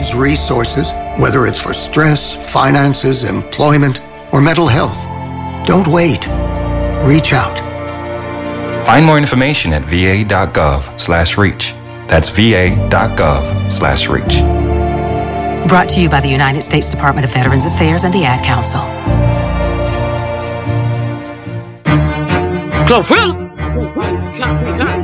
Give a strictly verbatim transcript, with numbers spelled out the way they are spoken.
nation's resources, whether it's for stress, finances, employment, or mental health. Don't wait. Reach out. Find more information at va.gov slash reach. That's va.gov slash reach. Brought to you by the United States Department of Veterans Affairs and the Ad Council. Glorilla!